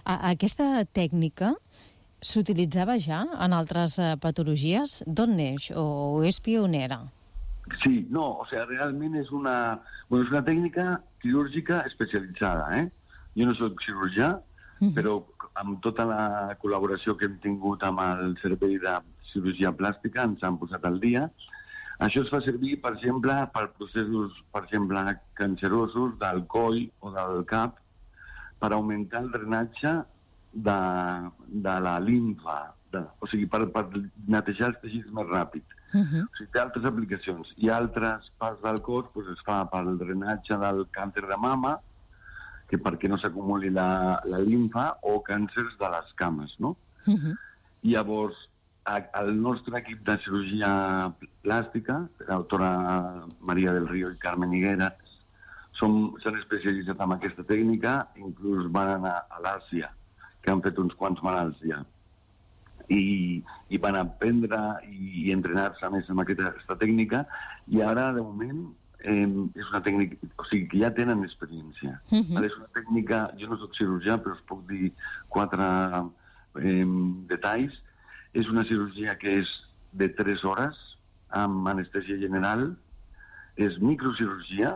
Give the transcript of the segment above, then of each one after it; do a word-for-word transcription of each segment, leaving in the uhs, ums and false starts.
A aquesta tècnica s'utilitzava ja en altres eh, patologies? D'on neix o és pionera? Sí, no, o sea, realment és una, bueno, és una tècnica quirúrgica especialitzada, eh? Jo no soc cirurgià, uh-huh. però amb tota la col·laboració que hem tingut amb el Servei de Cirurgia Plàstica ens han posat al dia. Això es fa servir, per exemple, per processos, per exemple, cancerosos del coll o del cap, per augmentar el drenatge de, de la limfa, de, o sigui, per, per netejar els teixits més ràpid. Uh-huh. O sigui, té altres aplicacions. I altres parts del cos pues, es fa pel drenatge del càncer de mama, que perquè no s'acumuli la, la limfa, o càncers de les cames, no? Uh-huh. I llavors, a, el nostre equip de cirurgia plàstica, la doctora Maria del Río i Carmen Higuera, s'han especialitzat en aquesta tècnica, inclús van anar a l'Àsia, que han fet uns quants malalts ja. I, i van aprendre i, i entrenar-se més amb aquesta, aquesta tècnica, i ara, de moment, eh, és una tècnica, o sigui, que ja tenen experiència. Uh-huh. És una tècnica, jo no soc cirurgià, però us puc dir quatre eh, detalls. És una cirurgia que és de tres hores, amb anestèsia general, és microcirurgia,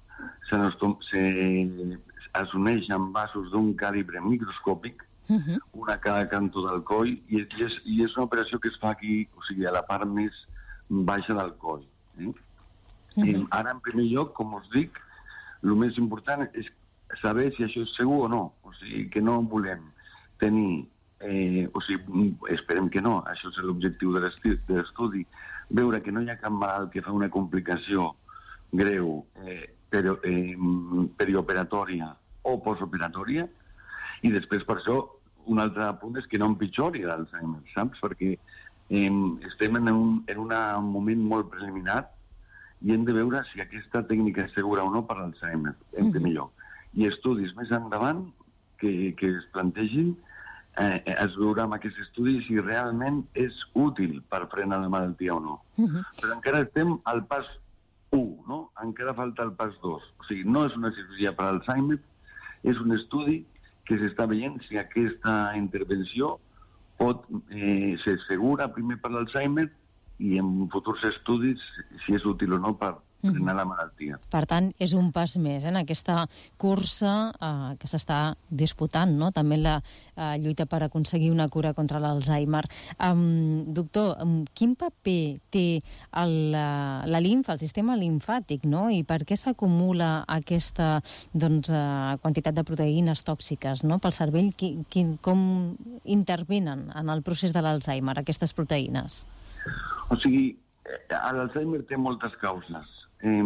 es uneix amb vasos d'un calibre microscòpic, uh-huh. una a cada cantó del coll, i és, i és una operació que es fa aquí, o sigui, a la part més baixa del coll. Eh? Uh-huh. Ara, en primer lloc, com us dic, el més important és saber si això és segur o no. O sigui, que no volem tenir, eh, o sigui, esperem que no, això és l'objectiu de l'estudi, veure que no hi ha cap malalt que fa una complicació greu, eh, peri, eh, perioperatòria o postoperatòria, i després per això un altre punt és que no empitjori l'Alzheimer, saps? Perquè eh, estem en un, en un moment molt preliminar i hem de veure si aquesta tècnica és segura o no per l'Alzheimer, en primer lloc. I estudis més endavant que, que es plantegin, eh, es veurà amb aquest estudi si realment és útil per frenar la malaltia o no. Uh-huh. Però encara estem al pas u, no? Encara falta el pas dos. O sigui, no és una cirurgia per Alzheimer, és un estudi que s'està veient si aquesta intervenció pot eh, ser segura primer per l'Alzheimer i en futurs estudis si és útil o no per frenar la malaltia. Per tant, és un pas més eh, en aquesta cursa eh, que s'està disputant, no? També la eh, lluita per aconseguir una cura contra l'Alzheimer. Um, doctor, um, quin paper té el, uh, la limfa, el sistema limfàtic, no? I per què s'acumula aquesta doncs, uh, quantitat de proteïnes tòxiques, no? Pel cervell, qui, qui, com intervenen en el procés de l'Alzheimer, aquestes proteïnes? O sigui, l'Alzheimer té moltes causes. Eh,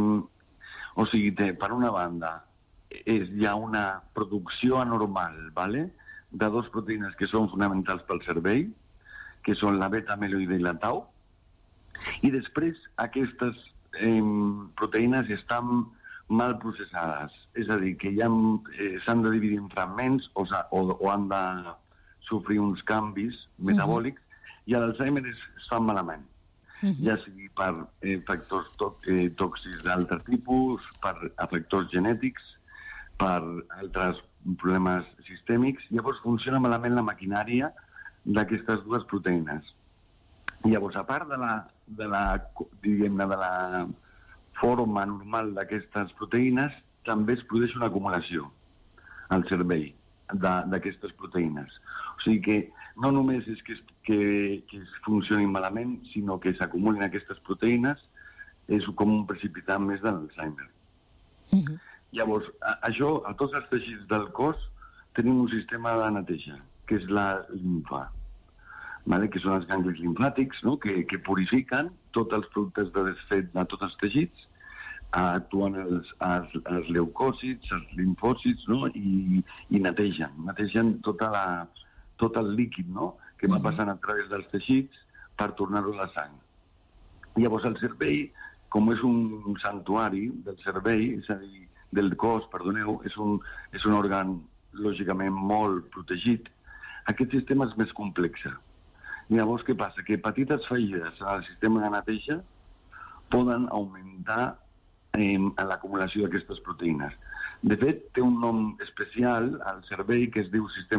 o sigui, té, per una banda, és, hi ha una producció anormal, ¿vale? De dues proteïnes que són fonamentals pel cervell, que són la beta-amiloide i la tau, i després aquestes eh, proteïnes estan mal processades, és a dir, que ja eh, s'han de dividir en fragments o, o, o han de sofrir uns canvis metabòlics, uh-huh. i l'Alzheimer es, es fa malament. Uh-huh. Ja sigui per eh, factors to eh, tòxics d'altre tipus, per factors genètics, per altres problemes sistèmics. Llavors funciona malament la maquinària d'aquestes dues proteïnes. Llavors, a part de la, de la, diguem-ne, de la forma normal d'aquestes proteïnes, també es produeix una acumulació al cervell d'aquestes proteïnes. O sigui que no només és que, que, que funcionin malament, sinó que s'acumulin aquestes proteïnes, és com un precipitat més de l'Alzheimer. Uh-huh. Llavors, a, això, a tots els teixits del cos, tenim un sistema de neteja, que és la limfa, vale? Que són els ganglis limfàtics, no? que, que purifiquen tots els productes de desfet de tots els teixits, actuen els, els, els leucòcits, els limfòcits, no? I, i netegen, netegen tota la, tot el líquid, no? Que va passant a través dels teixits per tornar-ho a la sang. Llavors el cervell, com és un santuari del cervell, és a dir, del cos, perdoneu, és un, és un òrgan lògicament molt protegit, aquest sistema és més complex. Llavors què passa? Que petites fallides al sistema de neteja poden augmentar eh, l'acumulació d'aquestes proteïnes. De fet, té un nom especial al cervell que es diu sistema